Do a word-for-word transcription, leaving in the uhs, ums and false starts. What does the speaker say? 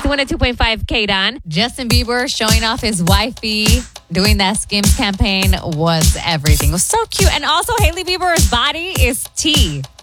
one oh two point five K D O N. Justin Bieber showing off his wifey, doing that Skims campaign was everything. It was so cute. And also, Hailey Bieber's body is tea.